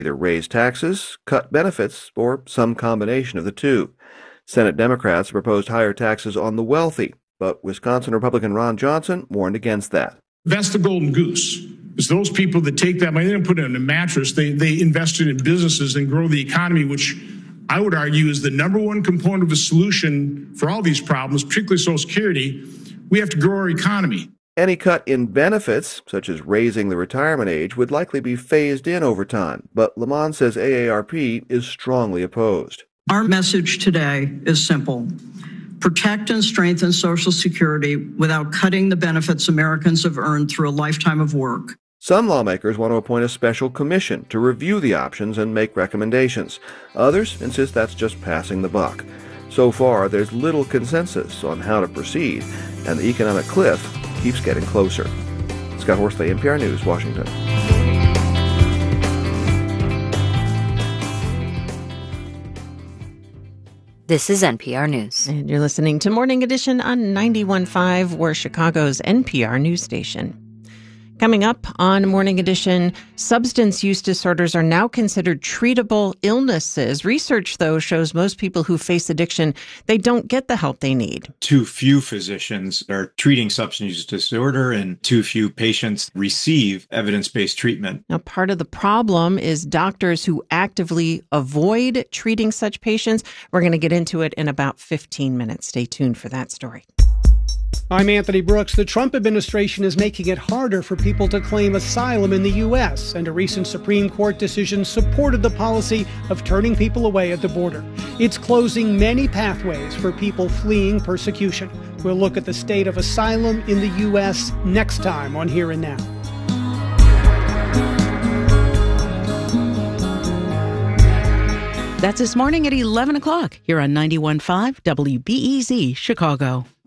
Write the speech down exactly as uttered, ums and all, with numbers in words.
either raise taxes, cut benefits, or some combination of the two. Senate Democrats proposed higher taxes on the wealthy, but Wisconsin Republican Ron Johnson warned against that. That's the golden goose. It's those people that take that money, they don't put it in a mattress, they, they invest it in businesses and grow the economy, which I would argue is the number one component of a solution for all these problems, particularly Social Security. We have to grow our economy. Any cut in benefits, such as raising the retirement age, would likely be phased in over time, but Lamont says A A R P is strongly opposed. Our message today is simple. Protect and strengthen Social Security without cutting the benefits Americans have earned through a lifetime of work. Some lawmakers want to appoint a special commission to review the options and make recommendations. Others insist that's just passing the buck. So far, there's little consensus on how to proceed, and the economic cliff keeps getting closer. Scott Horsley, N P R News, Washington. This is N P R News. And you're listening to Morning Edition on ninety-one point five, we're Chicago's N P R news station. Coming up on Morning Edition, substance use disorders are now considered treatable illnesses. Research, though, shows most people who face addiction, they don't get the help they need. Too few physicians are treating substance use disorder, and too few patients receive evidence-based treatment. Now, part of the problem is doctors who actively avoid treating such patients. We're going to get into it in about fifteen minutes. Stay tuned for that story. I'm Anthony Brooks. The Trump administration is making it harder for people to claim asylum in the U S, and a recent Supreme Court decision supported the policy of turning people away at the border. It's closing many pathways for people fleeing persecution. We'll look at the state of asylum in the U S next time on Here and Now. That's this morning at eleven o'clock here on ninety-one point five W B E Z Chicago.